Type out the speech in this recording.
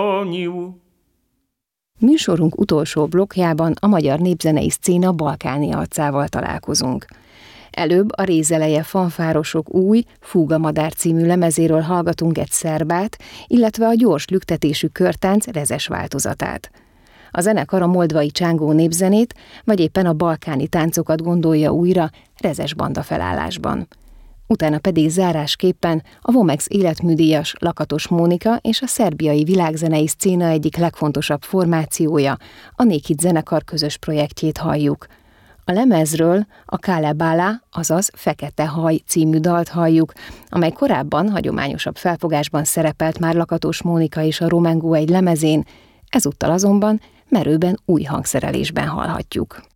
Műsorunk utolsó blokkjában a magyar népzenei szcéna balkáni arcával találkozunk. Előbb a Rézeleje fanfárosok új Fúgamadár című lemezéről hallgatunk egy szerbát, illetve a gyors lüktetésű körtánc rezes változatát. A zenekar a moldvai csángó népzenét, vagy éppen a balkáni táncokat gondolja újra rezes banda felállásban. Utána pedig zárásképpen a Vomex életműdíjas Lakatos Mónika és a szerbiai világzenei szcéna egyik legfontosabb formációja, a Nékit zenekar közös projektjét halljuk. A lemezről a Kalebala, azaz Fekete haj című dalt halljuk, amely korábban hagyományosabb felfogásban szerepelt már Lakatos Mónika és a Romengo egy lemezén, ezúttal azonban merőben új hangszerelésben hallhatjuk.